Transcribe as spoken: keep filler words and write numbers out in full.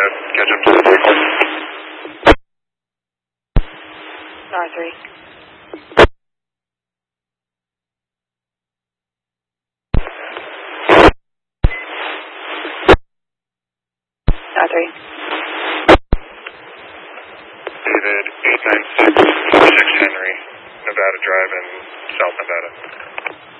to catch up to the vehicle. R three. R three. David, eight nine six, six Henry, Nevada Drive in South Nevada.